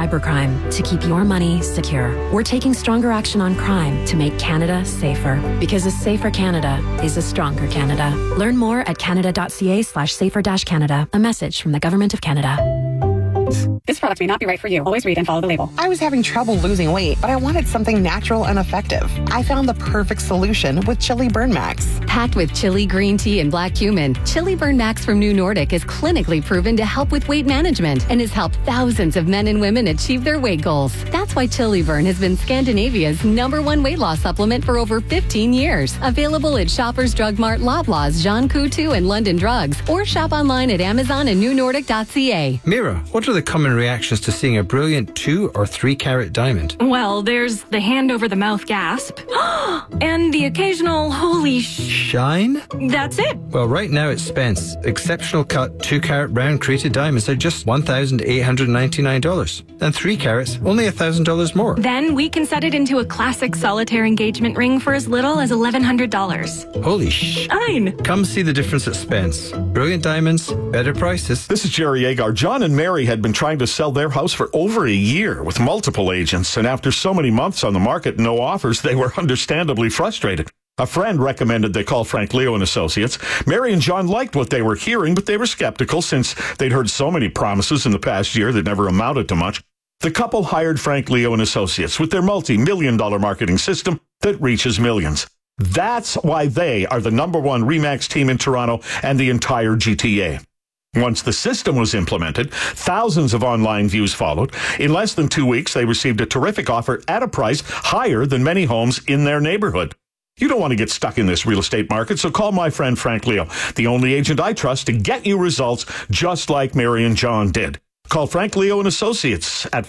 cybercrime to keep your money secure. We're taking stronger action on crime to make Canada safer. Because a safer Canada is a stronger Canada. Learn more at canada.ca/safer-Canada. A message from the Government of Canada. This product may not be right for you. Always read and follow the label. I was having trouble losing weight, but I wanted something natural and effective. I found the perfect solution with Chili Burn Max. Packed with chili, green tea, and black cumin, Chili Burn Max from New Nordic is clinically proven to help with weight management and has helped thousands of men and women achieve their weight goals. That's why Chili Burn has been Scandinavia's #1 weight loss supplement for over 15 years. Available at Shoppers Drug Mart, Loblaws, Jean Coutu, and London Drugs, or shop online at Amazon and newnordic.ca. Mira, what are the common reactions to seeing a brilliant 2 or 3 carat diamond? Well, there's the hand over the mouth gasp and the occasional holy shine. That's it. Well, right now at Spence, exceptional cut 2 carat round crated diamonds are just $1,899. And 3 carats, only $1,000 more. Then we can set it into a classic solitaire engagement ring for as little as $1,100. Holy shine. Come see the difference at Spence. Brilliant diamonds, better prices. This is Jerry Agar. John and Mary had been trying to sell their house for over a year with multiple agents, and after so many months on the market, no offers, they were understandably frustrated. A friend recommended they call Frank Leo and Associates. Mary and John liked what they were hearing, but they were skeptical since they'd heard so many promises in the past year that never amounted to much. The couple hired Frank Leo and Associates with their multi-million-dollar marketing system that reaches millions. That's why they are the #1 RE/MAX team in Toronto and the entire GTA. Once the system was implemented, thousands of online views followed. In less than 2 weeks, they received a terrific offer at a price higher than many homes in their neighborhood. You don't want to get stuck in this real estate market, so call my friend Frank Leo, the only agent I trust to get you results just like Mary and John did. Call Frank Leo and Associates at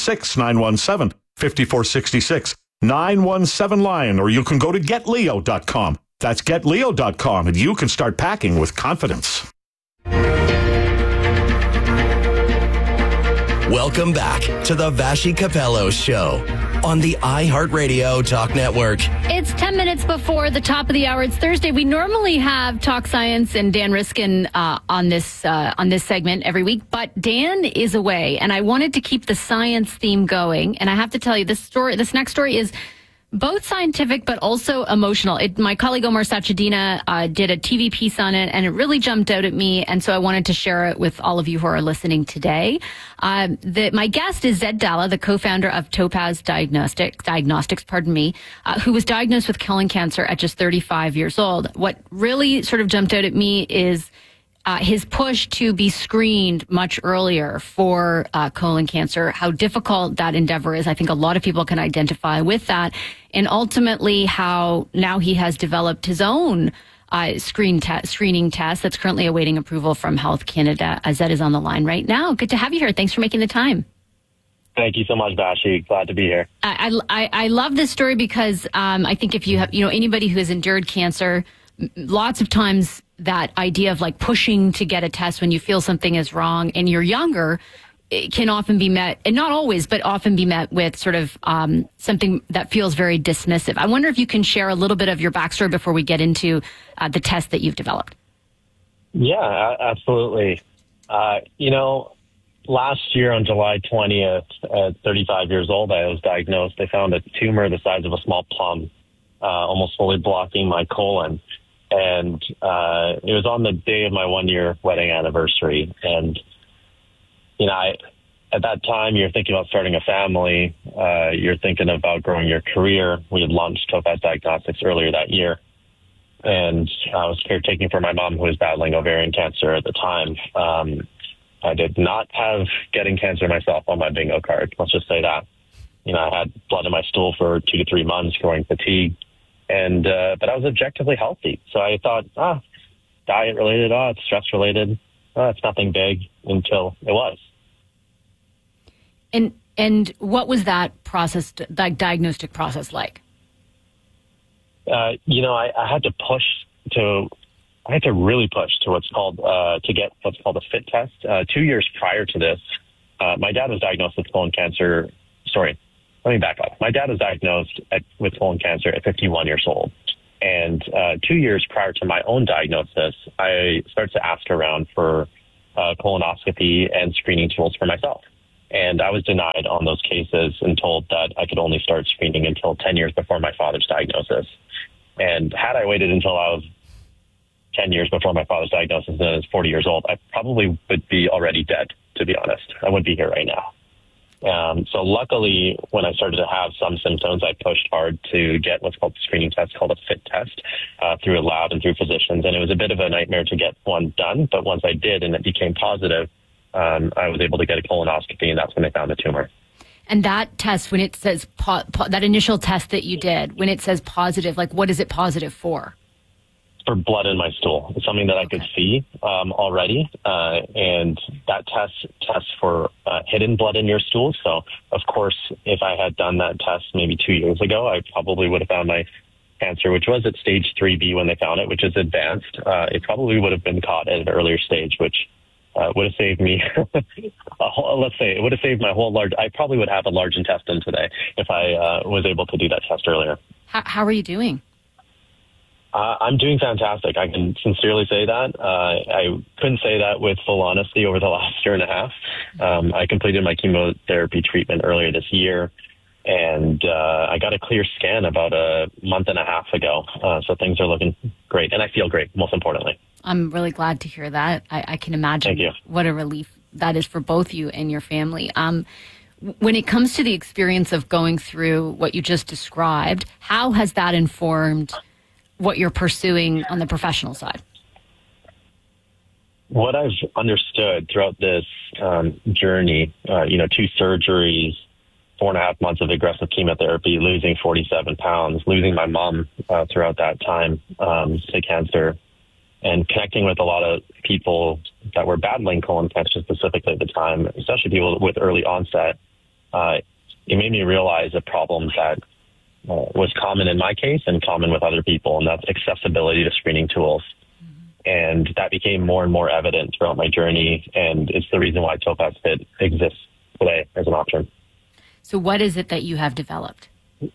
416-917-5466, 917-LION, or you can go to getleo.com. That's getleo.com, and you can start packing with confidence. Welcome back to the Vassy Capello Show on the iHeartRadio Talk Network. It's 10 minutes before the top of the hour. It's Thursday. We normally have Talk Science and Dan Riskin on this segment every week, but Dan is away, and I wanted to keep the science theme going. And I have to tell you, this next story is both scientific but also emotional. My colleague Omar Sachedina did a TV piece on it, and it really jumped out at me, and so I wanted to share it with all of you who are listening today. My guest is Zed Dalla, the co-founder of Topaz Diagnostics, who was diagnosed with colon cancer at just 35 years old. What really sort of jumped out at me is his push to be screened much earlier for colon cancer, how difficult that endeavor is. I think a lot of people can identify with that. And ultimately how now he has developed his own screening test that's currently awaiting approval from Health Canada. Zed is on the line right now. Good to have you here. Thanks for making the time. Thank you so much, Vassy. Glad to be here. I love this story because I think if you have, anybody who has endured cancer, lots of times that idea of like pushing to get a test when you feel something is wrong and you're younger, it can often be met, and not always, but often be met with sort of something that feels very dismissive. I wonder if you can share a little bit of your backstory before we get into the test that you've developed. Yeah, absolutely. Last year on July 20th, at 35 years old, I was diagnosed. They found a tumor the size of a small plum, almost fully blocking my colon. And it was on the day of my 1-year wedding anniversary. And, at that time, you're thinking about starting a family. You're thinking about growing your career. We had launched Topaz Diagnostics earlier that year. And I was caretaking for my mom, who was battling ovarian cancer at the time. I did not have getting cancer myself on my bingo card. Let's just say that. I had blood in my stool for 2 to 3 months, growing fatigue. And, but I was objectively healthy. So I thought, diet related, it's stress related. It's nothing big, until it was. And what was that process, that diagnostic process like? I had to really push to what's called, to get what's called a FIT test. 2 years prior to this, my dad was diagnosed with colon cancer. Sorry, let me back up. My dad was diagnosed with colon cancer at 51 years old. And 2 years prior to my own diagnosis, I started to ask around for colonoscopy and screening tools for myself. And I was denied on those cases and told that I could only start screening until 10 years before my father's diagnosis. And had I waited until I was 10 years before my father's diagnosis and I was 40 years old, I probably would be already dead, to be honest. I wouldn't be here right now. So luckily, when I started to have some symptoms, I pushed hard to get what's called a screening test called a FIT test through a lab and through physicians. And it was a bit of a nightmare to get one done. But once I did and it became positive, I was able to get a colonoscopy, and that's when they found the tumor. And that test, when it says that initial test that you did, when it says positive, like what is it positive for? For blood in my stool. It's something that I could see already. And that tests for hidden blood in your stool. So, of course, if I had done that test maybe 2 years ago, I probably would have found my cancer, which was at stage 3B when they found it, which is advanced. It probably would have been caught at an earlier stage, which would have saved me, let's say, it would have saved my whole I probably would have a large intestine today if I was able to do that test earlier. How are you doing? I'm doing fantastic. I can sincerely say that. I couldn't say that with full honesty over the last year and a half. I completed my chemotherapy treatment earlier this year, and I got a clear scan about a month and a half ago. So things are looking great, and I feel great, most importantly. I'm really glad to hear that. I can imagine what a relief that is for both you and your family. When it comes to the experience of going through what you just described, how has that informed what you're pursuing on the professional side? What I've understood throughout this journey, 2 surgeries, 4.5 months of aggressive chemotherapy, losing 47 pounds, losing my mom throughout that time to cancer, and connecting with a lot of people that were battling colon cancer specifically at the time, especially people with early onset, it made me realize a problem that was common in my case and common with other people, and that's accessibility to screening tools. And that became more and more evident throughout my journey, and it's the reason why Topaz Fit exists today as an option. So what is it that you have developed?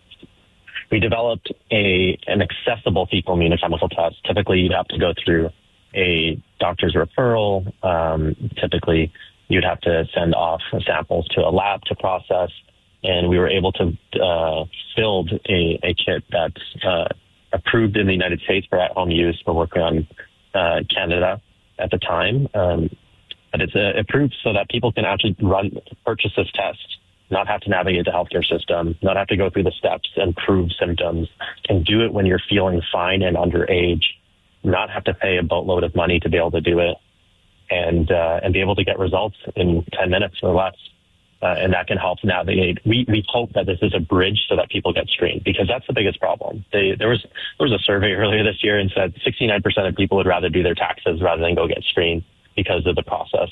We developed an accessible fecal immunochemical test. Typically, you'd have to go through a doctor's referral. Typically, you'd have to send off samples to a lab to process. And we were able to build a kit that's approved in the United States for at-home use. We're working on Canada at the time. But it's approved so that people can actually purchase this test, not have to navigate the healthcare system, not have to go through the steps and prove symptoms, can do it when you're feeling fine and underage, not have to pay a boatload of money to be able to do it, and be able to get results in 10 minutes or less. And that can help navigate. We hope that this is a bridge so that people get screened, because that's the biggest problem. There was a survey earlier this year and said 69% of people would rather do their taxes rather than go get screened because of the process.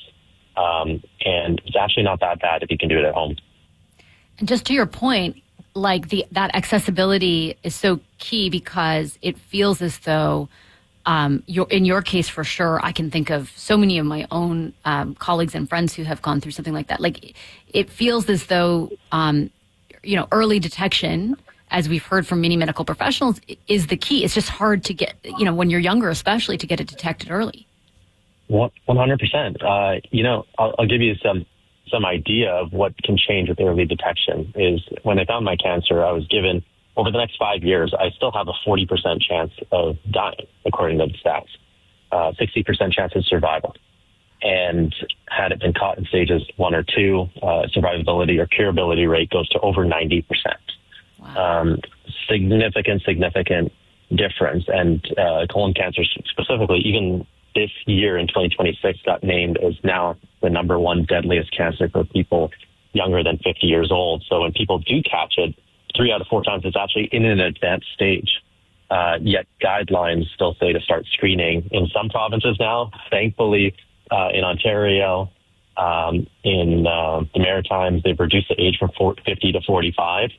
And it's actually not that bad if you can do it at home. And just to your point, like that accessibility is so key, because it feels as though in your case, for sure, I can think of so many of my own colleagues and friends who have gone through something like that. Like, it feels as though, early detection, as we've heard from many medical professionals, is the key. It's just hard to get, when you're younger, especially, to get it detected early. 100%. I'll give you some idea of what can change with early detection. Is when they found my cancer, I was given, over the next 5 years, I still have a 40% chance of dying, according to the stats. 60% chance of survival. And had it been caught in stages 1 or 2, survivability or curability rate goes to over 90%. Wow. Significant difference. And colon cancer specifically, even this year in 2026, got named as now the #1 deadliest cancer for people younger than 50 years old. So when people do catch it, 3 out of 4 times it's actually in an advanced stage. Yet guidelines still say to start screening in some provinces now. Thankfully, in Ontario, in the Maritimes, they've reduced the age from 50 to 45.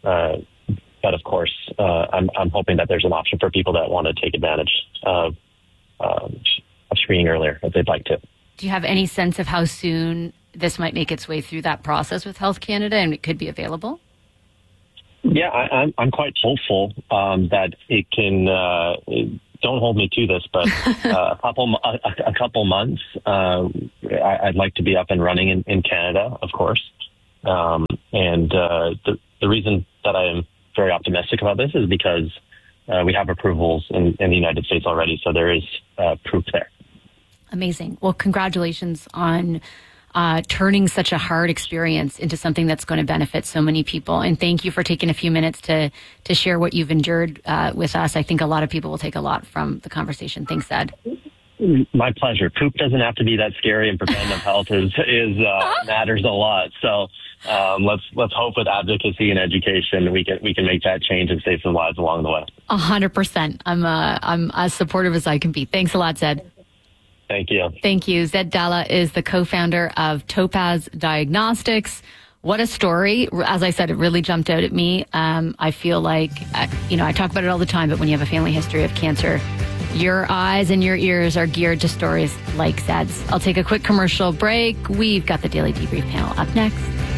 But of course, I'm hoping that there's an option for people that want to take advantage of screening earlier if they'd like to. Do you have any sense of how soon this might make its way through that process with Health Canada and it could be available? Yeah, I'm quite hopeful that it can. Don't hold me to this, but a couple months. I'd like to be up and running in Canada, of course. The reason that I am very optimistic about this is because we have approvals in the United States already, so there is proof there. Amazing. Well, congratulations on turning such a hard experience into something that's going to benefit so many people. And thank you for taking a few minutes to share what you've endured with us. I think a lot of people will take a lot from the conversation. Thanks, Ed. My pleasure. Poop doesn't have to be that scary, and preventative health is matters a lot. So let's hope with advocacy and education we can make that change and save some lives along the way. 100%. I'm as supportive as I can be. Thanks a lot, Zed. Thank you. Thank you. Zed Dalla is the co-founder of Topaz Diagnostics. What a story. As I said, it really jumped out at me. I feel like, I talk about it all the time, but when you have a family history of cancer, your eyes and your ears are geared to stories like Zed's. I'll take a quick commercial break. We've got the Daily Debrief panel up next.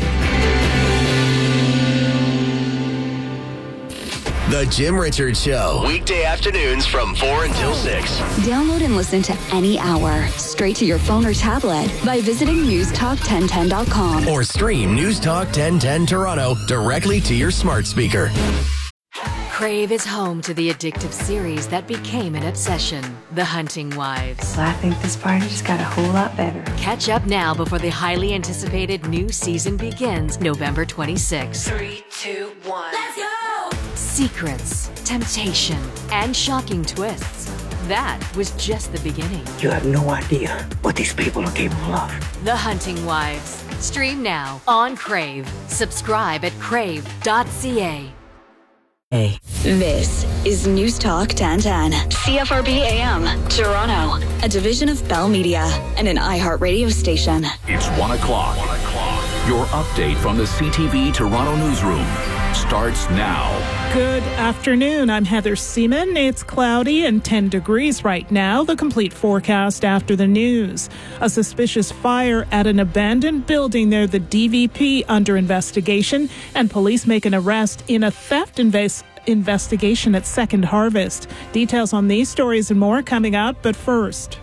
The Jim Richards Show. Weekday afternoons from 4 until 6. Download and listen to any hour straight to your phone or tablet by visiting newstalk1010.com. Or stream News Talk 1010 Toronto directly to your smart speaker. Crave is home to the addictive series that became an obsession, The Hunting Wives. I think this party just got a whole lot better. Catch up now before the highly anticipated new season begins November 26th. 3, 2, 1. Let's go! Secrets, temptation, and shocking twists. That was just the beginning. You have no idea what these people are capable of. The Hunting Wives. Stream now on Crave. Subscribe at crave.ca. Hey. This is News Talk 1010, CFRB AM, Toronto, a division of Bell Media and an iHeart radio station. It's 1 o'clock. Your update from the CTV Toronto newsroom starts now. Good afternoon. I'm Heather Seaman. It's cloudy and 10 degrees right now. The complete forecast after the news. A suspicious fire at an abandoned building near the DVP under investigation, and police make an arrest in a theft investigation at Second Harvest. Details on these stories and more coming up, but first,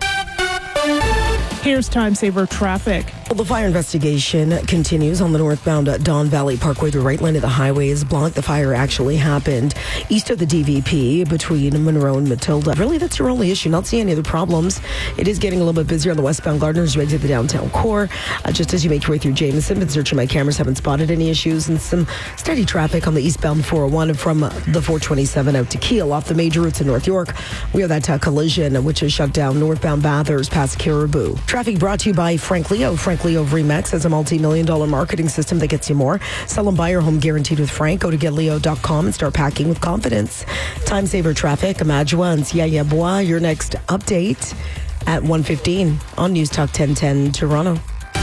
here's Time Saver traffic. Well, the fire investigation continues on the northbound Don Valley Parkway. The right lane of the highway is blocked. The fire actually happened east of the DVP between Monroe and Matilda. Really, that's your only issue. Not seeing any other problems. It is getting a little bit busier on the westbound Gardner's Way to the downtown core. Just as you make your way through Jameson, been searching my cameras, haven't spotted any issues, and some steady traffic on the eastbound 401 from the 427 out to Kiel off the major routes in North York. We have that collision, which is shut down northbound Bathurst past Caribou. Traffic brought to you by Frank Leo. Frank Leo of Remax has a multi-million-dollar marketing system that gets you more. Sell and buy your home guaranteed with Frank. Go to getleo.com and start packing with confidence. Time Saver traffic, Amadjoa and Siaya Bois. Your next update at 1:15 on News Talk 1010 Toronto.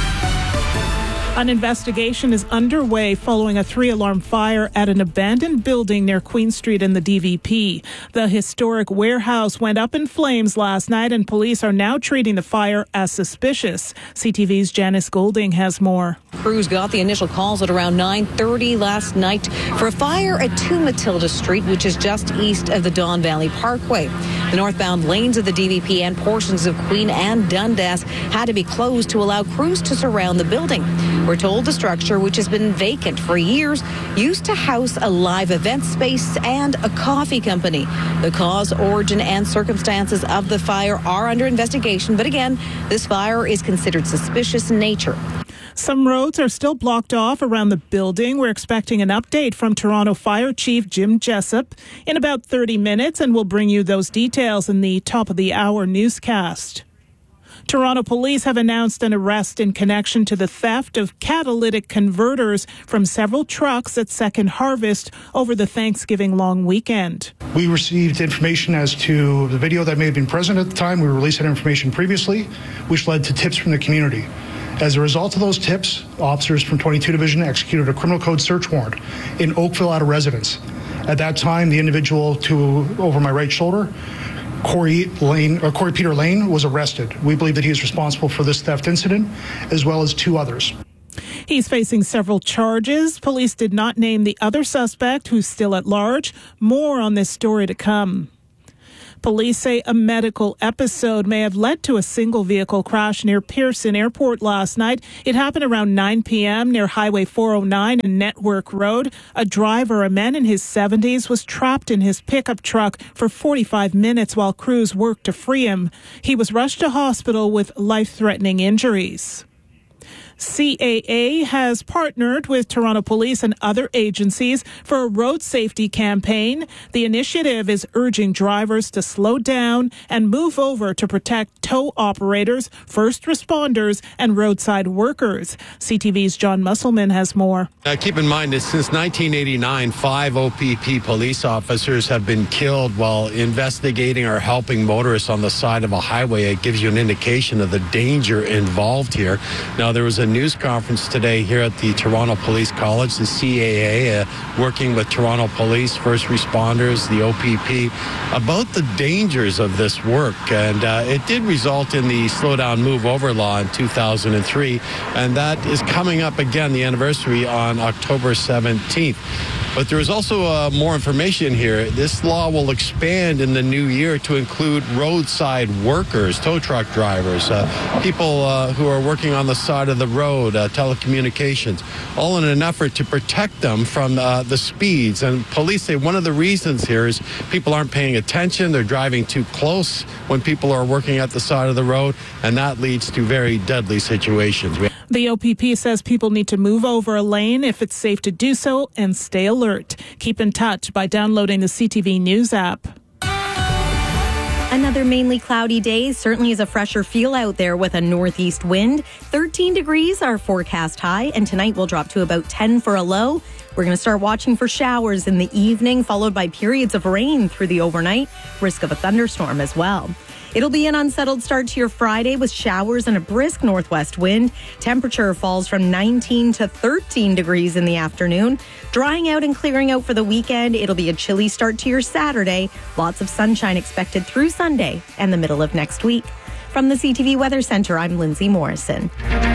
An investigation is underway following a 3-alarm fire at an abandoned building near Queen Street in the DVP. The historic warehouse went up in flames last night, and police are now treating the fire as suspicious. CTV's Janice Golding has more. Crews got the initial calls at around 9:30 last night for a fire at 2 Matilda Street, which is just east of the Don Valley Parkway. The northbound lanes of the DVP and portions of Queen and Dundas had to be closed to allow crews to surround the building. We're told the structure, which has been vacant for years, used to house a live event space and a coffee company. The cause, origin, and circumstances of the fire are under investigation, but again, this fire is considered suspicious in nature. Some roads are still blocked off around the building. We're expecting an update from Toronto Fire Chief Jim Jessup in about 30 minutes, and we'll bring you those details in the top of the hour newscast. Toronto police have announced an arrest in connection to the theft of catalytic converters from several trucks at Second Harvest over the Thanksgiving long weekend. We received information as to the video that may have been present at the time. We released that information previously, which led to tips from the community. As a result of those tips, officers from 22 Division executed a criminal code search warrant in Oakville at a residence. At that time, the individual over my right shoulder, Corey Peter Lane, was arrested. We believe that he is responsible for this theft incident, as well as 2 others. He's facing several charges. Police did not name the other suspect, who's still at large. More on this story to come. Police say a medical episode may have led to a single vehicle crash near Pearson Airport last night. It happened around 9 p.m. near Highway 409 and Network Road. A driver, a man in his 70s, was trapped in his pickup truck for 45 minutes while crews worked to free him. He was rushed to hospital with life-threatening injuries. CAA has partnered with Toronto Police and other agencies for a road safety campaign. The initiative is urging drivers to slow down and move over to protect tow operators, first responders, and roadside workers. CTV's John Musselman has more. Keep in mind that since 1989, 5 OPP police officers have been killed while investigating or helping motorists on the side of a highway. It gives you an indication of the danger involved here. Now, there was a news conference today here at the Toronto Police College, the CAA, working with Toronto Police, first responders, the OPP, about the dangers of this work. And it did result in the Slow Down, Move Over law in 2003. And that is coming up again, the anniversary, on October 17th. But there is also more information here. This law will expand in the new year to include roadside workers, tow truck drivers, people who are working on the side of the road, telecommunications, all in an effort to protect them from the speeds. And police say one of the reasons here is people aren't paying attention. They're driving too close when people are working at the side of the road, and that leads to very deadly situations. The OPP says people need to move over a lane if it's safe to do so and stay alert. Keep in touch by downloading the CTV News app. Another mainly cloudy day. Certainly is a fresher feel out there with a northeast wind. 13 degrees our forecast high, and tonight will drop to about 10 for a low. We're going to start watching for showers in the evening, followed by periods of rain through the overnight. Risk of a thunderstorm as well. It'll be an unsettled start to your Friday with showers and a brisk northwest wind. Temperature falls from 19 to 13 degrees in the afternoon. Drying out and clearing out for the weekend. It'll be a chilly start to your Saturday. Lots of sunshine expected through Sunday and the middle of next week. From the CTV Weather Center, I'm Lindsay Morrison.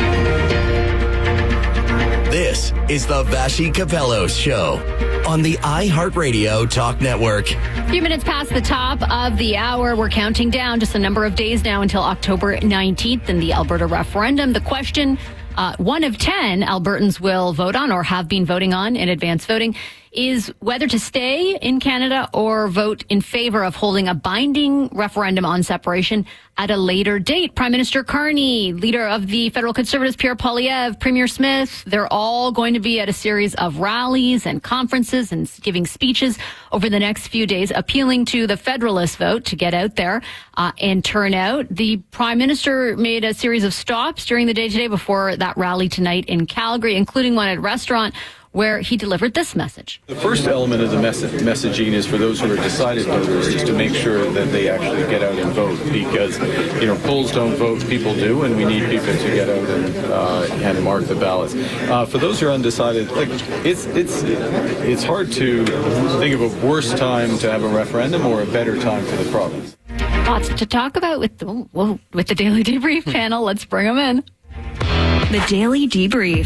This is the Vashi Capello Show on the iHeartRadio Talk Network. A few minutes past the top of the hour. We're counting down just a number of days now until October 19th in the Alberta referendum. The question, 1 of 10 Albertans will vote on or have been voting on in advance voting is whether to stay in Canada or vote in favor of holding a binding referendum on separation at a later date. Prime Minister Carney, leader of the Federal Conservatives Pierre Poilievre, Premier Smith, they're all going to be at a series of rallies and conferences and giving speeches over the next few days, appealing to the Federalist vote to get out there and turn out. The Prime Minister made a series of stops during the day today before that rally tonight in Calgary, including one at a restaurant where he delivered this message. The first element of the messaging is for those who are decided voters is to make sure that they actually get out and vote, because polls don't vote, people do, and we need people to get out and mark the ballots. For those who are undecided, it's hard to think of a worse time to have a referendum or a better time for the province. Lots to talk about with the Daily Debrief panel. Let's bring them in. The Daily Debrief.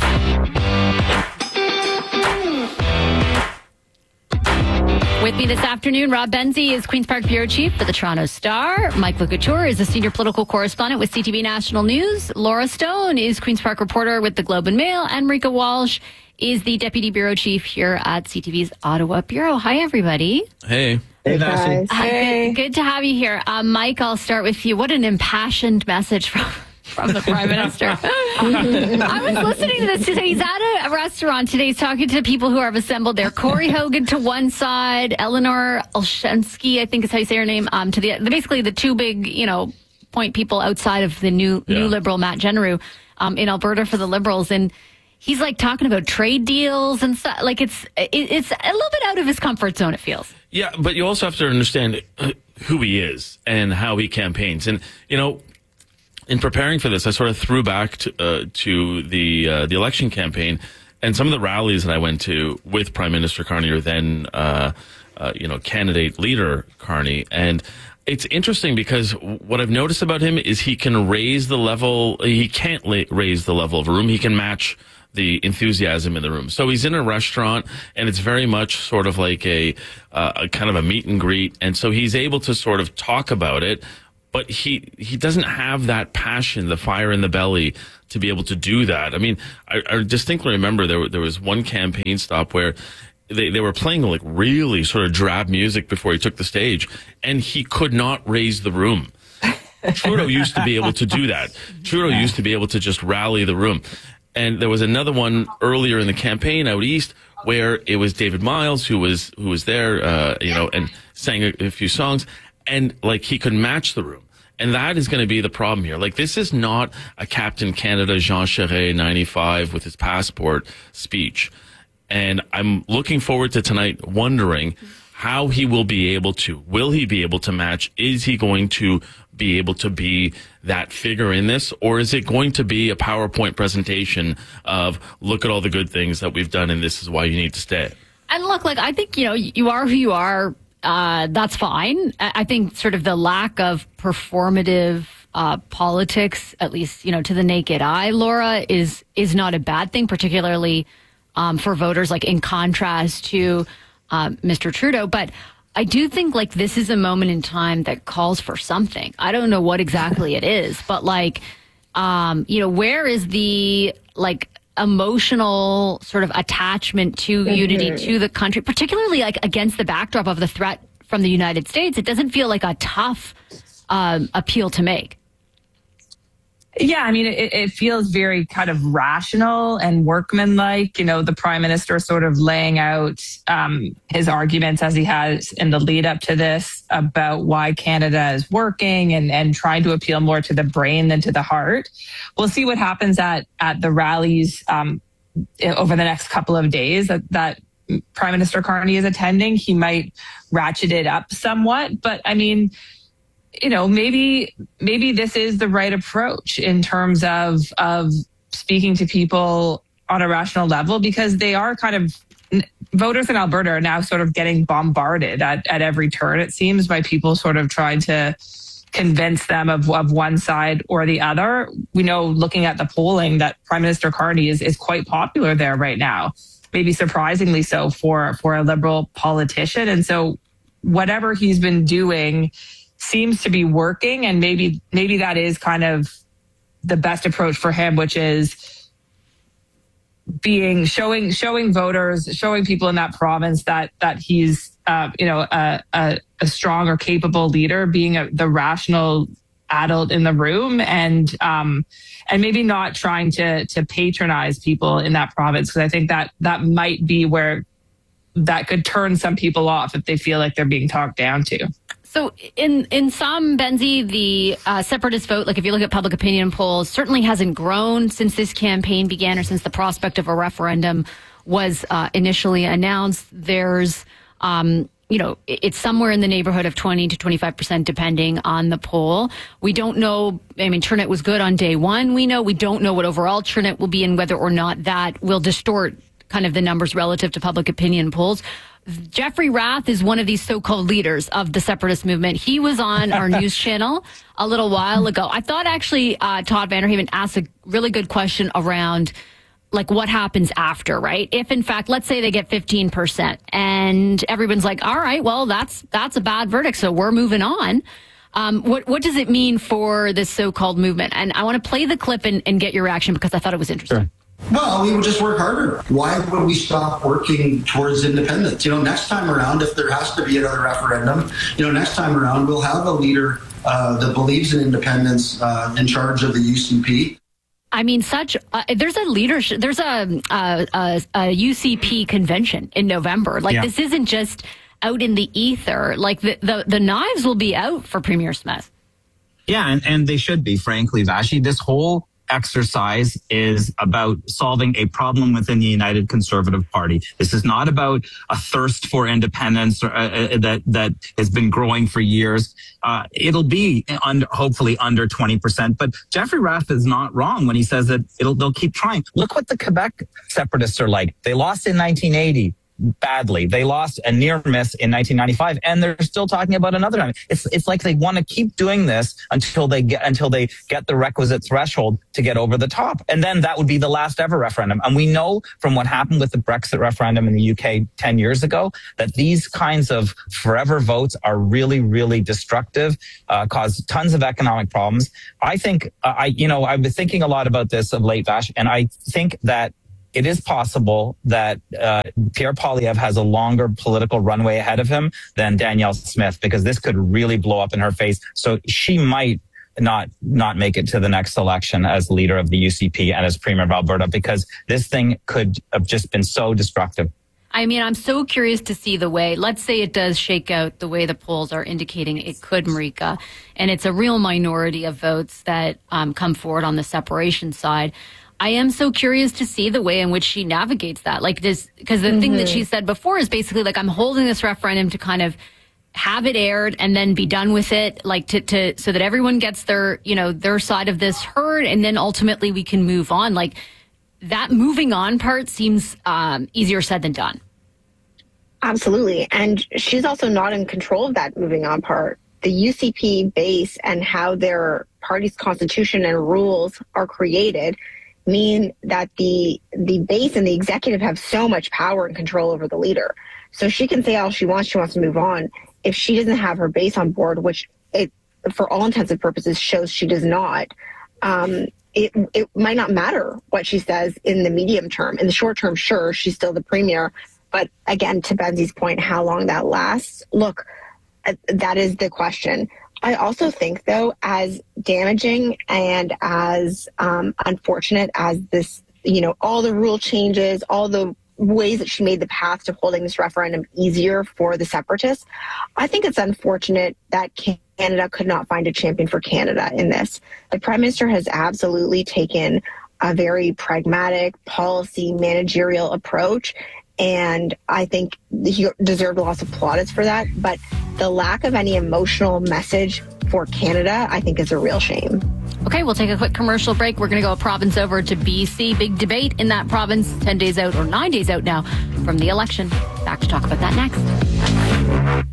With me this afternoon, Rob Benzie is Queen's Park Bureau Chief for the Toronto Star. Mike Couture is a senior political correspondent with CTV National News. Laura Stone is Queen's Park reporter with the Globe and Mail. And Marika Walsh is the Deputy Bureau Chief here at CTV's Ottawa Bureau. Hi, everybody. Hey. Hey, guys. Good to have you here. Mike, I'll start with you. What an impassioned message from the Prime Minister. I was listening to this today. He's at a restaurant today. He's talking to people who have assembled there. Corey Hogan to one side, Eleanor Olszewski, I think is how you say her name, to basically the two big, point people outside of the new Liberal, Matt Genereux, in Alberta for the Liberals. And he's talking about trade deals and stuff. It's a little bit out of his comfort zone, it feels. Yeah, but you also have to understand who he is and how he campaigns. And, in preparing for this, I sort of threw back to the election campaign and some of the rallies that I went to with Prime Minister Carney, or then candidate leader Carney. And it's interesting because what I've noticed about him is he can raise the level. He can't raise the level of a room. He can match the enthusiasm in the room. So he's in a restaurant, and it's very much sort of like a kind of a meet and greet. And so he's able to sort of talk about it, but he doesn't have that passion, the fire in the belly to be able to do that. I mean, I distinctly remember there was one campaign stop where they were playing like really sort of drab music before he took the stage, and he could not raise the room. Trudeau used to be able to do that. Trudeau used to be able to just rally the room. And there was another one earlier in the campaign out east where it was David Miles who was there, and sang a few songs, and like he could match the room. And that is going to be the problem here. Like, this is not a Captain Canada Jean Charest 95 with his passport speech. And I'm looking forward to tonight, wondering how he will be able to. Will he be able to match? Is he going to be able to be that figure in this? Or is it going to be a PowerPoint presentation of, look at all the good things that we've done and this is why you need to stay? And look, like, I think, you are who you are. That's fine. I think sort of the lack of performative politics, at least, to the naked eye, Laura, is not a bad thing, particularly for voters, like in contrast to Mr. Trudeau. But I do think like this is a moment in time that calls for something. I don't know what exactly it is, but like, where is the like emotional sort of attachment to unity, to the country, particularly like against the backdrop of the threat from the United States? It doesn't feel like a tough appeal to make. Yeah, I mean, it feels very kind of rational and workmanlike. The Prime Minister sort of laying out his arguments as he has in the lead up to this about why Canada is working and trying to appeal more to the brain than to the heart. We'll see what happens at the rallies over the next couple of days that Prime Minister Carney is attending. He might ratchet it up somewhat, but I mean, maybe this is the right approach in terms of speaking to people on a rational level, because they are kind of, voters in Alberta are now sort of getting bombarded at every turn, it seems, by people sort of trying to convince them of one side or the other. We know, looking at the polling, that Prime Minister Carney is quite popular there right now, maybe surprisingly so for a Liberal politician. And so whatever he's been doing seems to be working, and maybe that is kind of the best approach for him, which is showing voters, showing people in that province that he's a strong or capable leader, being the rational adult in the room, and maybe not trying to patronize people in that province, because I think that might be where that could turn some people off if they feel like they're being talked down to. So in some, Benzie, the separatist vote, like if you look at public opinion polls, certainly hasn't grown since this campaign began, or since the prospect of a referendum was initially announced. There's, it's somewhere in the neighborhood of 20 to 25%, depending on the poll. We don't know. I mean, turnout was good on day one. We don't know what overall turnout will be, and whether or not that will distort kind of the numbers relative to public opinion polls. Jeffrey Rath is one of these so-called leaders of the separatist movement. He was on our news channel a little while ago. I thought actually Todd Vanderhaven asked a really good question around like what happens after, right? If in fact, let's say they get 15% and everyone's like, all right, well, that's a bad verdict, so we're moving on. What does it mean for this so-called movement? And I want to play the clip and get your reaction, because I thought it was interesting. Sure. Well, we would just work harder. Why would we stop working towards independence? Next time around, if there has to be another referendum, next time around, we'll have a leader that believes in independence in charge of the UCP. I mean, there's a leadership, there's a UCP convention in November. Like, This isn't just out in the ether. Like, the knives will be out for Premier Smith. Yeah, and they should be, frankly, Vashi. This whole exercise is about solving a problem within the United Conservative Party. This is not about a thirst for independence that has been growing for years. It'll be hopefully under 20%. But Jeffrey Rath is not wrong when he says that they'll keep trying. Look what the Quebec separatists are like. They lost in 1980. badly. They lost a near miss in 1995, and they're still talking about another time. It's like they want to keep doing this until they get the requisite threshold to get over the top, and then that would be the last ever referendum. And we know from what happened with the Brexit referendum in the UK 10 years ago that these kinds of forever votes are really, really destructive, cause tons of economic problems. I think I've been thinking a lot about this of late, Vash, and I think that it is possible that Pierre Poilievre has a longer political runway ahead of him than Danielle Smith, because this could really blow up in her face. So she might not make it to the next election as leader of the UCP and as Premier of Alberta, because this thing could have just been so destructive. I mean, I'm so curious to see the way, let's say it does shake out the way the polls are indicating it could, Marika, and it's a real minority of votes that come forward on the separation side. I am so curious to see the way in which she navigates that. Like this, because the thing that she said before is basically like, I'm holding this referendum to kind of have it aired and then be done with it, like to so that everyone gets their side of this heard, and then ultimately we can move on. Like that moving on part seems easier said than done. Absolutely. And she's also not in control of that moving on part. The UCP base and how their party's constitution and rules are created mean that the base and the executive have so much power and control over the leader. So she can say all she wants to move on. If she doesn't have her base on board, which it, for all intents and purposes, shows she does not, it might not matter what she says in the medium term. In the short term, sure, she's still the premier. But again, to Benzie's point, how long that lasts, look, that is the question. I also think, though, as damaging and as unfortunate as this, all the rule changes, all the ways that she made the path to holding this referendum easier for the separatists, I think it's unfortunate that Canada could not find a champion for Canada in this. The Prime Minister has absolutely taken a very pragmatic, policy, managerial approach, and I think he deserved lots of plaudits for that. But the lack of any emotional message for Canada, I think, is a real shame. Okay, we'll take a quick commercial break. We're going to go a province over to BC. Big debate in that province, 10 days out or 9 days out now from the election. Back to talk about that next.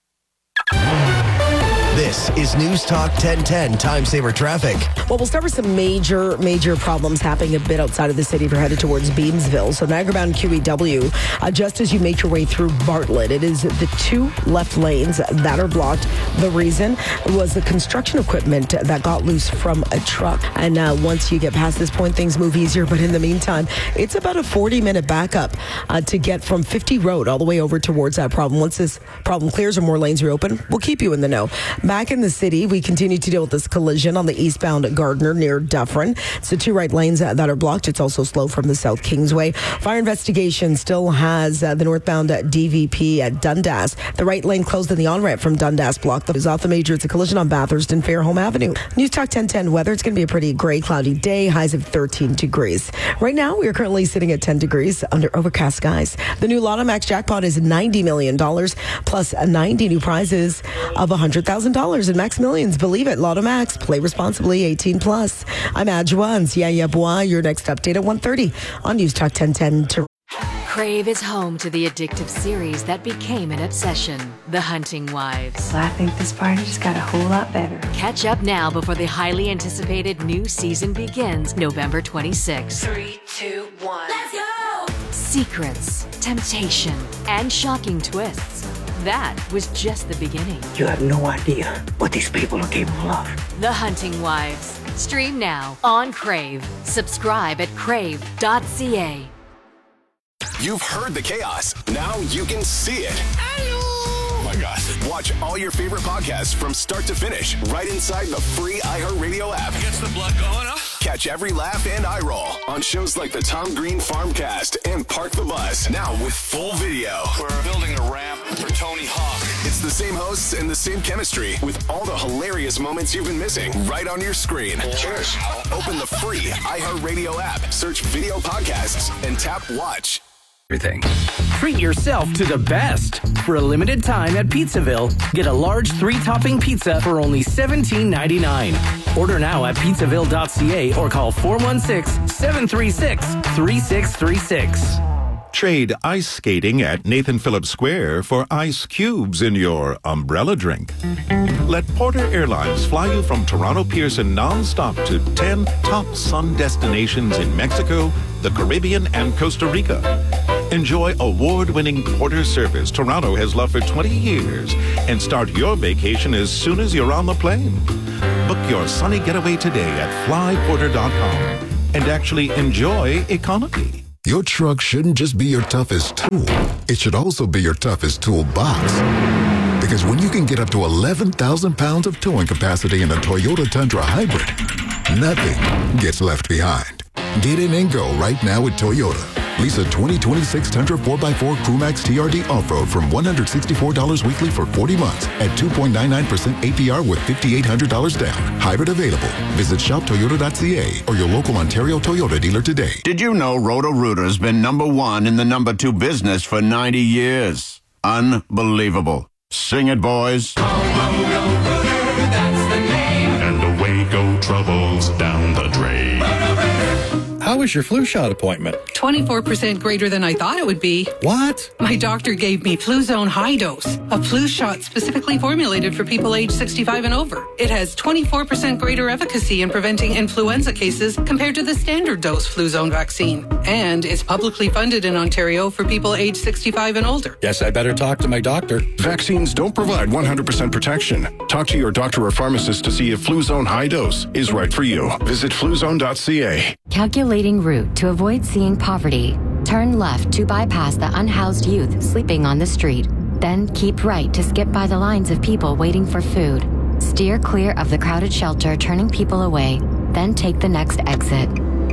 This is News Talk 1010 Time Saver Traffic. Well, we'll start with some major problems happening a bit outside of the city if you're headed towards Beamsville. So Niagara-bound QEW, just as you make your way through Bartlett, it is the two left lanes that are blocked. The reason was the construction equipment that got loose from a truck. And once you get past this point, things move easier. But in the meantime, it's about a 40-minute backup to get from 50 Road all the way over towards that problem. Once this problem clears or more lanes reopen, we'll keep you in the know. Back in the city, we continue to deal with this collision on the eastbound Gardner near Dufferin. So two right lanes that are blocked. It's also slow from the South Kingsway. Fire investigation still has the northbound DVP at Dundas. The right lane closed in the on-ramp from Dundas blocked. That is off the major. It's a collision on Bathurst and Fairholme Avenue. News Talk 1010 weather. It's going to be a pretty gray, cloudy day. Highs of 13 degrees. Right now, we are currently sitting at 10 degrees under overcast skies. The new Lotto Max jackpot is $90 million plus 90 new prizes of $100,000 in Max Millions. Believe it. Lotto Max. Play responsibly. 18 plus. I'm Adjoa and Siaya Bois. Your next update at 1:30 on News Talk 1010. Crave is home to the addictive series that became an obsession, The Hunting Wives. Well, I think this party just got a whole lot better. Catch up now before the highly anticipated new season begins November 26th. 3, 2, 1. Let's go! Secrets, temptation, and shocking twists. That was just the beginning. You have no idea what these people are capable of. The Hunting Wives. Stream now on Crave. Subscribe at crave.ca. You've heard the chaos. Now you can see it. Oh my gosh. Watch all your favorite podcasts from start to finish right inside the free iHeartRadio app. Gets the blood going, huh? Catch every laugh and eye roll on shows like the Tom Green Farmcast and Park the Bus. Now with full video. We're building a ramp for Tony Hawk. It's the same hosts and the same chemistry with all the hilarious moments you've been missing right on your screen. Cheers. Open the free iHeartRadio app, search video podcasts, and tap watch. Treat yourself to the best. For a limited time at Pizzaville, get a large 3-topping pizza for only $17.99. Order now at pizzaville.ca or call 416-736-3636. Trade ice skating at Nathan Phillips Square for ice cubes in your umbrella drink. Let Porter Airlines fly you from Toronto Pearson nonstop to 10 top sun destinations in Mexico, the Caribbean, and Costa Rica. Enjoy award-winning Porter service Toronto has loved for 20 years and start your vacation as soon as you're on the plane. Book your sunny getaway today at flyporter.com and actually enjoy economy. Your truck shouldn't just be your toughest tool. It should also be your toughest toolbox. Because when you can get up to 11,000 pounds of towing capacity in a Toyota Tundra Hybrid, nothing gets left behind. Get in and go right now at Toyota. Lease a 2026 Tundra 4x4 Crewmax TRD Off-Road from $164 weekly for 40 months at 2.99% APR with $5,800 down. Hybrid available. Visit shoptoyota.ca or your local Ontario Toyota dealer today. Did you know Roto-Rooter's been #1 in the #2 business for 90 years? Unbelievable. Sing it, boys. Roto-Rooter, that's the name. And away go troubles down the drain. How was your flu shot appointment? 24% greater than I thought it would be. What? My doctor gave me Fluzone High Dose, a flu shot specifically formulated for people age 65 and over. It has 24% greater efficacy in preventing influenza cases compared to the standard dose Fluzone vaccine. And it's publicly funded in Ontario for people age 65 and older. Guess I better talk to my doctor. Vaccines don't provide 100% protection. Talk to your doctor or pharmacist to see if Fluzone High Dose is right for you. Visit fluzone.ca. Calculating route to avoid seeing poverty. Turn left to bypass the unhoused youth sleeping on the street. Then keep right to skip by the lines of people waiting for food. Steer clear of the crowded shelter turning people away. Then take the next exit.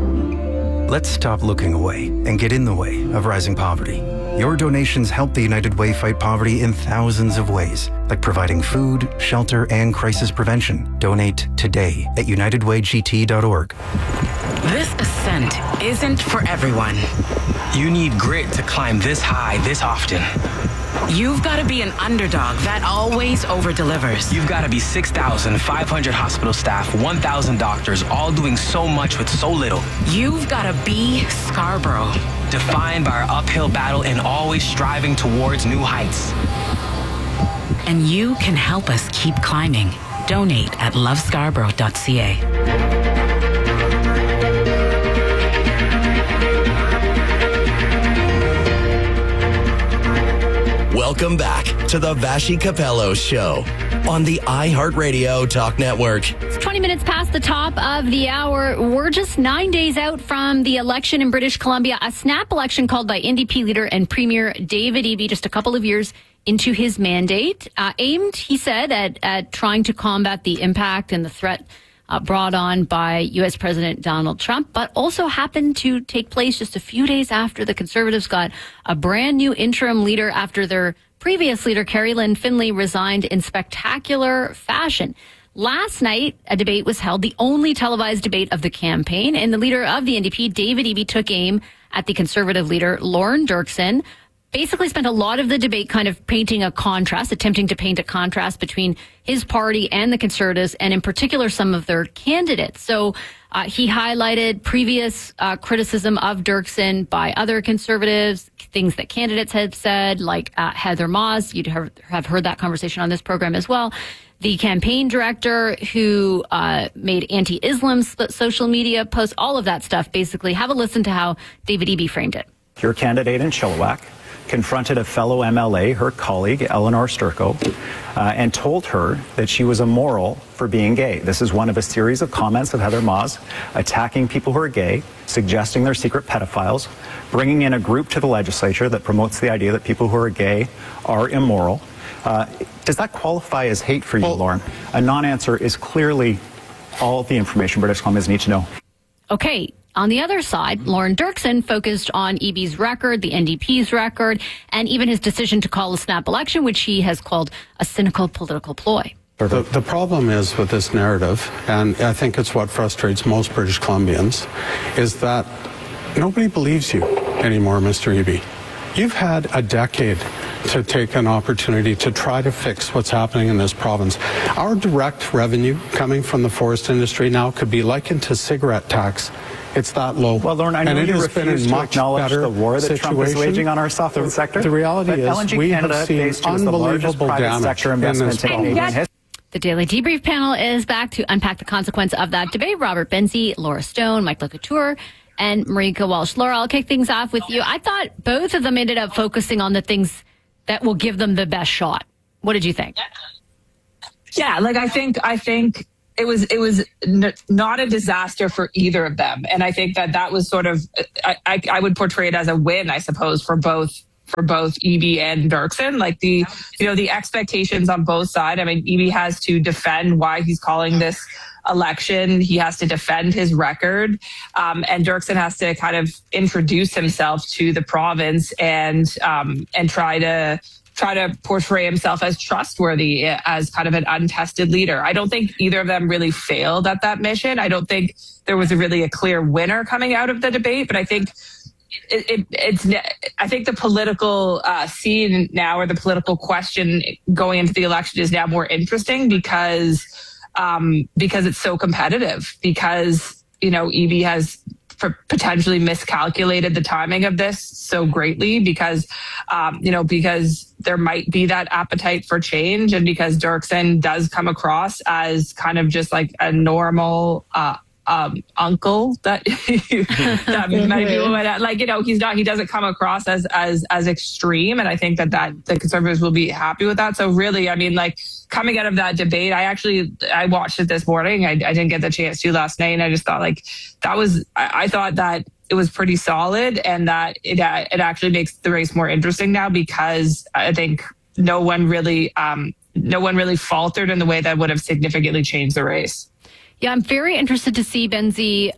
Let's stop looking away and get in the way of rising poverty. Your donations help the United Way fight poverty in thousands of ways, like providing food, shelter, and crisis prevention. Donate today at unitedwaygt.org. This ascent isn't for everyone. You need grit to climb this high this often. You've got to be an underdog that always over-delivers. You've got to be 6,500 hospital staff, 1,000 doctors, all doing so much with so little. You've got to be Scarborough, defined by our uphill battle and always striving towards new heights. And you can help us keep climbing. Donate at lovescarborough.ca. Welcome back to the Vashi Capello Show on the iHeartRadio Talk Network. It's 20 minutes past the top of the hour. We're just 9 days out from the election in British Columbia, a snap election called by NDP leader and Premier David Eby just a couple of years into his mandate, aimed, he said, at trying to combat the impact and the threat brought on by U.S. President Donald Trump, but also happened to take place just a few days after the Conservatives got a brand new interim leader after their previous leader, Carrie Lynn Finley, resigned in spectacular fashion. Last night, a debate was held, the only televised debate of the campaign, and the leader of the NDP, David Eby, took aim at the Conservative leader, Lorne Dirksen. Basically spent a lot of the debate kind of painting a contrast, attempting to paint a contrast between his party and the Conservatives, and in particular, some of their candidates. So he highlighted previous criticism of Dirksen by other Conservatives, things that candidates had said, like Heather Maas. You'd have heard that conversation on this program as well. The campaign director who made anti-Islam social media posts, all of that stuff, basically. Have a listen to how David Eby framed it. Your candidate in Chilliwack confronted a fellow MLA, her colleague, Eleanor Sturko, and told her that she was immoral for being gay. This is one of a series of comments of Heather Maas attacking people who are gay, suggesting they're secret pedophiles, bringing in a group to the legislature that promotes the idea that people who are gay are immoral. Does that qualify as hate for you, Lauren? A non-answer is clearly all the information British Columbians need to know. Okay. On the other side, Lorne Dirksen focused on Eby's record, the NDP's record, and even his decision to call a snap election, which he has called a cynical political ploy. The problem is with this narrative, and I think it's what frustrates most British Columbians, is that nobody believes you anymore, Mr. Eby. You've had a decade to take an opportunity to try to fix what's happening in this province. Our direct revenue coming from the forest industry now could be likened to cigarette tax It's that low. Well, Lauren, I know and it you has been refuse a to much acknowledge better the war that Trump is situation. waging on our softwood sector. The reality but is LNG we Canada have seen faced was the largest unbelievable private damage sector in this investment in Canadian history. The Daily Debrief panel is back to unpack the consequence of that debate. Robert Benzie, Laura Stone, Mike LeCouture, and Marika Walsh. Laura, I'll kick things off with you. I thought both of them ended up focusing on the things that will give them the best shot. What did you think? Yeah, like I think it was not a disaster for either of them, and I think that was sort of I would portray it as a win, I suppose, for both Eby and Dirksen. Like the expectations on both sides. I mean, Eby has to defend why he's calling this election. He has to defend his record, and Dirksen has to kind of introduce himself to the province and try to portray himself as trustworthy, as kind of an untested leader. I don't think either of them really failed at that mission. I don't think there was really a clear winner coming out of the debate, but I think I think the political scene now, or the political question going into the election, is now more interesting because it's so competitive, because Eby has potentially miscalculated the timing of this so greatly, because there might be that appetite for change, and because Dirksen does come across as kind of just like a normal uncle that many people might he doesn't come across as extreme, and I think that the Conservatives will be happy with that. So really, I mean, like, coming out of that debate, I watched it this morning. I didn't get the chance to last night, and I just thought I thought that it was pretty solid, and that it actually makes the race more interesting now, because I think no one really faltered in the way that would have significantly changed the race. Yeah, I'm very interested to see, Benzie,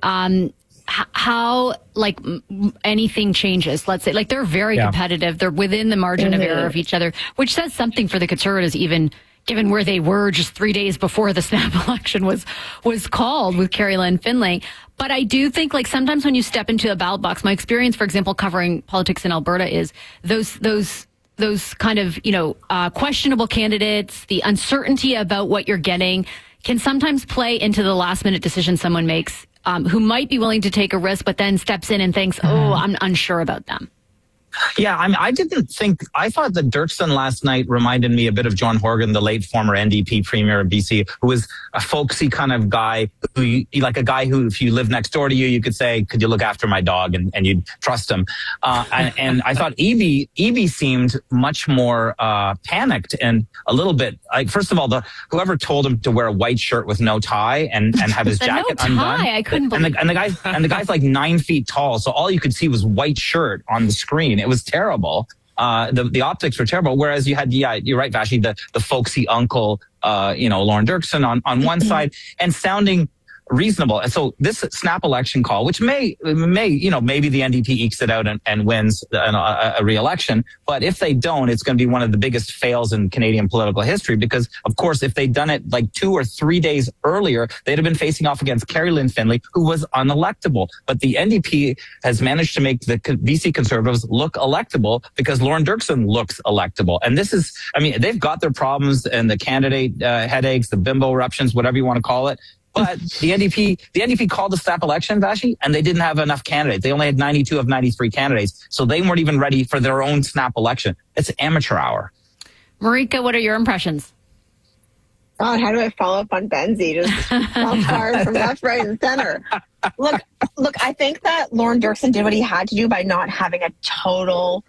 how anything changes. Let's say, they're very competitive. They're within the margin of error of each other, which says something for the Conservatives, even given where they were just 3 days before the snap election was called with Carrie Lynn Finlay. But I do think, sometimes when you step into a ballot box, my experience, for example, covering politics in Alberta, is those kind of, questionable candidates, the uncertainty about what you're getting, can sometimes play into the last minute decision someone makes, who might be willing to take a risk, but then steps in and thinks, I'm unsure about them. Yeah, I thought that Dirksen last night reminded me a bit of John Horgan, the late former NDP premier of BC, who was a folksy kind of guy, who, like a guy who, if you live next door to you, you could say, could you look after my dog? And you'd trust him. And I thought Eby seemed much more panicked and a little bit, first of all, whoever told him to wear a white shirt with no tie and have his jacket undone. I couldn't believe and the guy's like 9 feet tall, so all you could see was white shirt on the screen. It was terrible. The optics were terrible. Whereas you had, you're right, Vashi, the folksy uncle, Lauren Dirksen on one side, and sounding reasonable. And so this snap election call, which may, maybe the NDP ekes it out and wins a re-election. But if they don't, it's going to be one of the biggest fails in Canadian political history, because, of course, if they'd done it 2 or 3 days earlier, they'd have been facing off against Carrie Lynn Finlay, who was unelectable. But the NDP has managed to make the BC Conservatives look electable, because Lauren Dirksen looks electable. And this is, they've got their problems and the candidate headaches, the bimbo eruptions, whatever you want to call it. But the NDP called the snap election, Vashi, and they didn't have enough candidates. They only had 92 of 93 candidates. So they weren't even ready for their own snap election. It's amateur hour. Marika, what are your impressions? God, how do I follow up on Benzie? Just off hard from left, right, and center. Look, I think that Lauren Dirksen did what he had to do by not having a total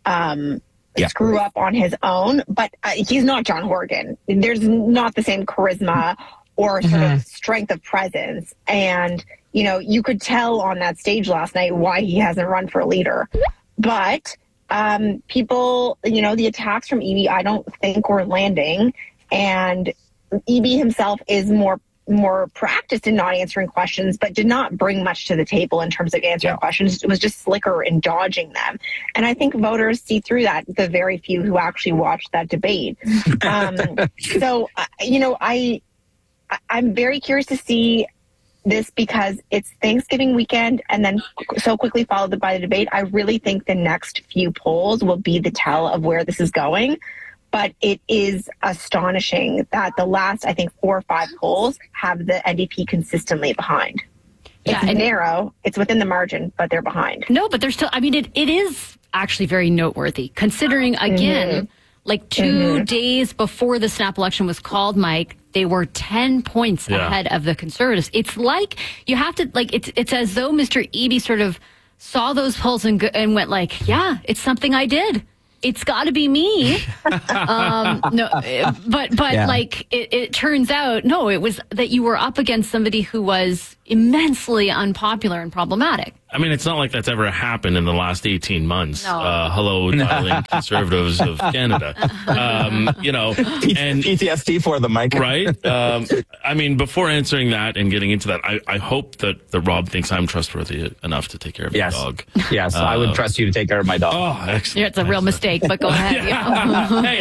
screw up on his own. But he's not John Horgan. There's not the same charisma or sort of strength of presence. And, you could tell on that stage last night why he hasn't run for leader. But people, the attacks from Eby, I don't think were landing. And Eby himself is more practiced in not answering questions, but did not bring much to the table in terms of answering questions. It was just slicker in dodging them. And I think voters see through that, the very few who actually watched that debate. So, I'm very curious to see this, because it's Thanksgiving weekend and then so quickly followed by the debate. I really think the next few polls will be the tell of where this is going. But it is astonishing that the last, I think, 4 or 5 polls have the NDP consistently behind. It's narrow. It's within the margin, but they're behind. No, but they're still, I mean, it is actually very noteworthy considering, again, like 2 days before the snap election was called, Mike, they were 10 points ahead of the Conservatives. It's like you have to, like, it's as though Mr. Eby sort of saw those polls and went like, yeah, it's something I did. It's got to be me. Like it turns out, no, it was that you were up against somebody who was immensely unpopular and problematic. I mean, it's not like that's ever happened in the last 18 months. No. Hello, darling Conservatives of Canada. You know, and PTSD for them, Mike. Right? I mean, before answering that and getting into that, I hope that Rob thinks I'm trustworthy enough to take care of the dog. Yes, I would trust you to take care of my dog. Oh, excellent. Yeah, it's a real mistake, but go ahead. Hey,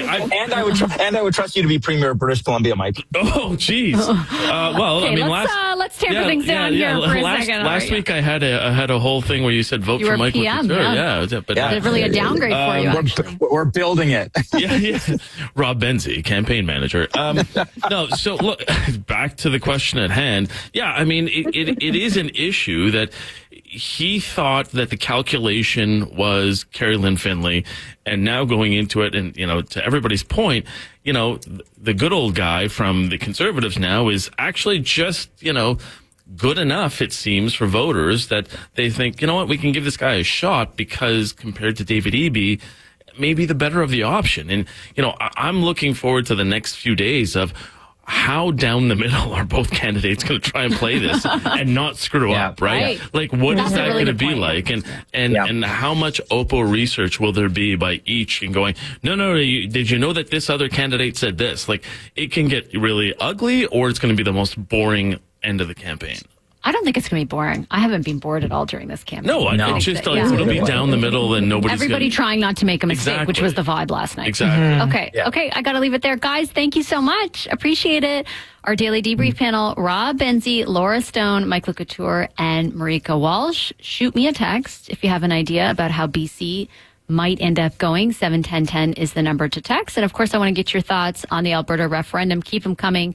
I would trust you to be Premier of British Columbia, Mike. Oh, geez. Well, Okay, I mean, let's tamper things down here for a second. Last week I had a whole thing where you said vote for Michael PM, Couture. But really a downgrade for you. Actually, we're building it. yeah. Rob Benzie, campaign manager. No, so look, back to the question at hand. Yeah, I mean, it is an issue that he thought that the calculation was Carrie Lynn Finlay, and now going into it, and you know, to everybody's point, you know, the good old guy from the Conservatives now is actually just, you know, good enough, it seems, for voters that they think, you know what, we can give this guy a shot because compared to David Eby, maybe the better of the option. And, you know, I'm looking forward to the next few days of how down the middle are both candidates going to try and play this and not screw up, right? Like, what is that going to be like? And how much Oppo research will there be by each and going, no, did you know that this other candidate said this? Like, it can get really ugly, or it's going to be the most boring end of the campaign. I don't think it's going to be boring. I haven't been bored at all during this campaign. No, it's just like, it'll be down the middle and nobody's everybody trying not to make a mistake, which was the vibe last night. Exactly. Okay, I got to leave it there. Guys, thank you so much. Appreciate it. Our daily debrief panel, Rob Benzie, Laura Stone, Michael Couture, and Marika Walsh. Shoot me a text if you have an idea about how BC might end up going. 71010 is the number to text. And of course, I want to get your thoughts on the Alberta referendum. Keep them coming.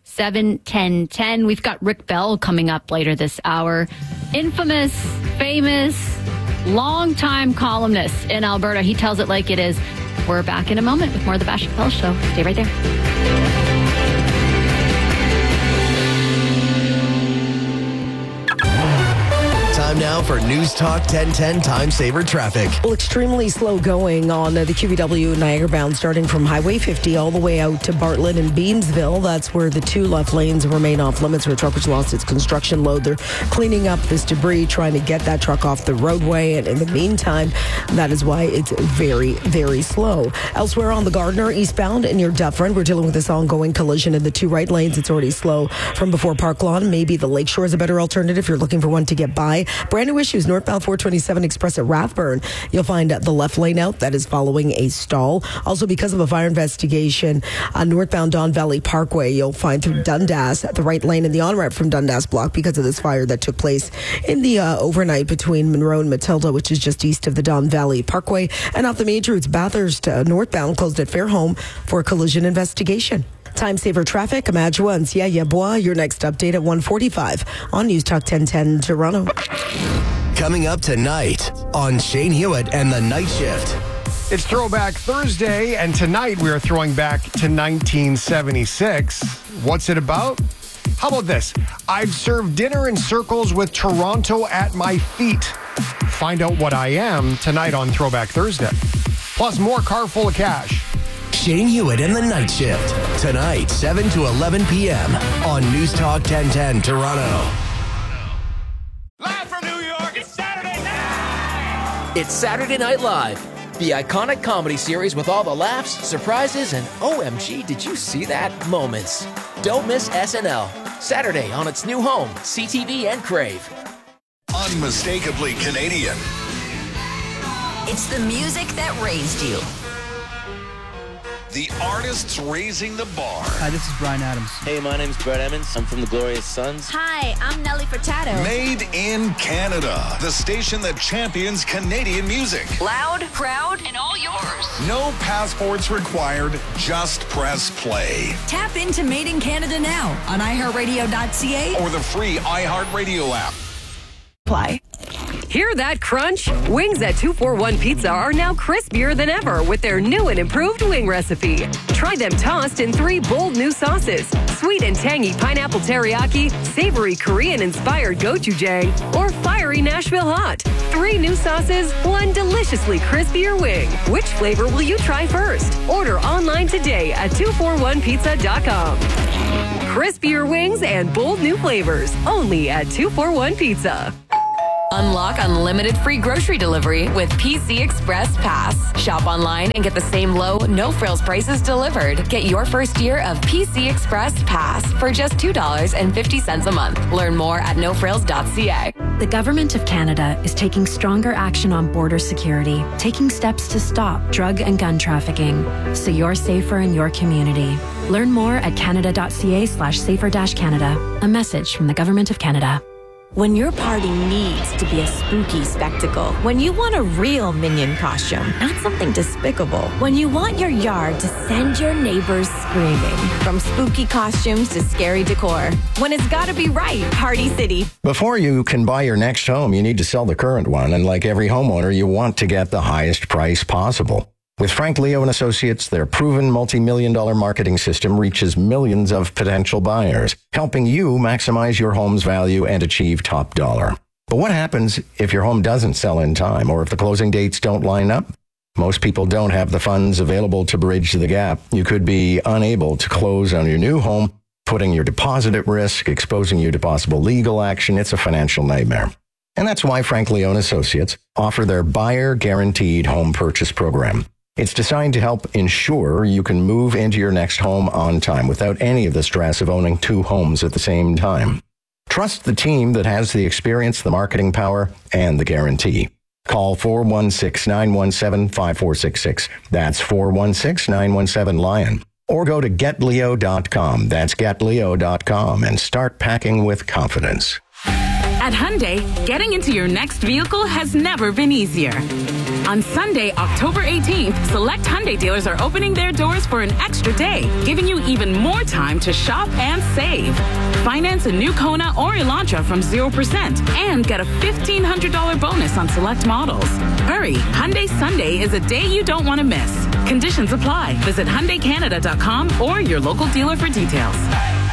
71010. We've got Rick Bell coming up later this hour. Infamous, famous, longtime columnist in Alberta. He tells it like it is. We're back in a moment with more of the Vassy Capello Show. Stay right there. Time now for News Talk 1010 Time Saver Traffic. Well, extremely slow going on the QVW Niagara bound, starting from Highway 50 all the way out to Bartlett and Beamsville. That's where the two left lanes remain off limits where a truck has lost its construction load. They're cleaning up this debris, trying to get that truck off the roadway. And in the meantime, that is why it's very, very slow. Elsewhere on the Gardiner eastbound near Dufferin, we're dealing with this ongoing collision in the two right lanes. It's already slow from before Park Lawn. Maybe the Lakeshore is a better alternative if you're looking for one to get by. Brand new issues northbound 427 Express at Rathburn. You'll find the left lane out that is following a stall. Also, because of a fire investigation on northbound Don Valley Parkway, you'll find through Dundas the right lane in the on-ramp from Dundas block because of this fire that took place in the overnight between Monroe and Matilda, which is just east of the Don Valley Parkway. And off the major routes, Bathurst northbound closed at Fairholme for a collision investigation. Time saver traffic, Amadjoa and Siya-Yeboah. Your next update at 1:45 on News Talk 1010 Toronto. Coming up tonight on Shane Hewitt and the Night Shift. It's Throwback Thursday, and tonight we are throwing back to 1976. What's it about? How about this? I've served dinner in circles with Toronto at my feet. Find out what I am tonight on Throwback Thursday. Plus more car full of cash. Shane Hewitt and the Night Shift. Tonight, 7 to 11 p.m. on News Talk 1010 Toronto. Live from New York, it's Saturday night! It's Saturday Night Live, the iconic comedy series with all the laughs, surprises, and OMG, did you see that moments. Don't miss SNL. Saturday on its new home, CTV and Crave. Unmistakably Canadian. It's the music that raised you. The artists raising the bar. Hi, this is Bryan Adams. Hey, my name's Brett Emmons. I'm from the Glorious Sons. Hi, I'm Nelly Furtado. Made in Canada. The station that champions Canadian music. Loud, proud, and all yours. No passports required. Just press play. Tap into Made in Canada now on iHeartRadio.ca or the free iHeartRadio app. Apply. Hear that crunch? Wings at 241 Pizza are now crispier than ever with their new and improved wing recipe. Try them tossed in 3 bold new sauces: sweet and tangy pineapple teriyaki, savory Korean-inspired gochujang, or fiery Nashville hot. 3 new sauces, 1 deliciously crispier wing. Which flavor will you try first? Order online today at 241pizza.com. Crispier wings and bold new flavors, only at 241 Pizza. Unlock unlimited free grocery delivery with PC Express Pass. Shop online and get the same low, no-frills prices delivered. Get your first year of PC Express Pass for just $2.50 a month. Learn more at nofrills.ca. The Government of Canada is taking stronger action on border security, taking steps to stop drug and gun trafficking, so you're safer in your community. Learn more at canada.ca/safer-canada. A message from the Government of Canada. When your party needs to be a spooky spectacle. When you want a real Minion costume, not something despicable. When you want your yard to send your neighbors screaming. From spooky costumes to scary decor. When it's gotta be right, Party City. Before you can buy your next home, you need to sell the current one. And like every homeowner, you want to get the highest price possible. With Frank Leo and Associates, their proven multi-million-dollar marketing system reaches millions of potential buyers, helping you maximize your home's value and achieve top dollar. But what happens if your home doesn't sell in time or if the closing dates don't line up? Most people don't have the funds available to bridge the gap. You could be unable to close on your new home, putting your deposit at risk, exposing you to possible legal action. It's a financial nightmare. And that's why Frank Leo and Associates offer their Buyer Guaranteed Home Purchase Program. It's designed to help ensure you can move into your next home on time without any of the stress of owning 2 homes at the same time. Trust the team that has the experience, the marketing power, and the guarantee. Call 416-917-5466. That's 416-917-LION. Or go to getleo.com. That's getleo.com and start packing with confidence. At Hyundai, getting into your next vehicle has never been easier. On Sunday, October 18th, select Hyundai dealers are opening their doors for an extra day, giving you even more time to shop and save. Finance a new Kona or Elantra from 0% and get a $1,500 bonus on select models. Hurry, Hyundai Sunday is a day you don't want to miss. Conditions apply. Visit HyundaiCanada.com or your local dealer for details.